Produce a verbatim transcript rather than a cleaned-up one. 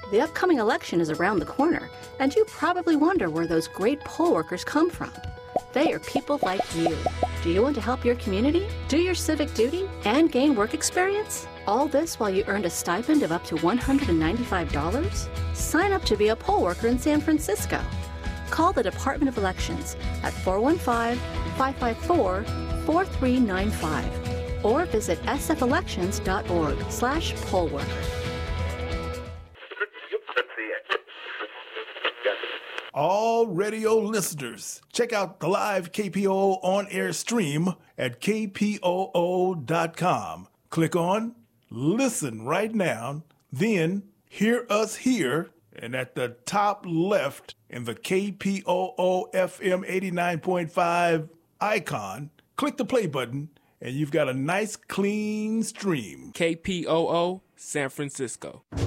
The upcoming election is around the corner, and you probably wonder where those great poll workers come from. They are people like you. Do you want to help your community, do your civic duty, and gain work experience? All this while you earned a stipend of up to one hundred ninety-five dollars? Sign up to be a poll worker in San Francisco. Call the Department of Elections at four one five, five five four, four three nine five or visit sfelections.org slash poll worker. All radio listeners, check out the live K P O O on-air stream at K P O O dot com. Click on Listen right now, then Hear Us Here, and at the top left in the K P O O F M eighty-nine point five icon, click the play button, and you've got a nice clean stream. K P O O San Francisco.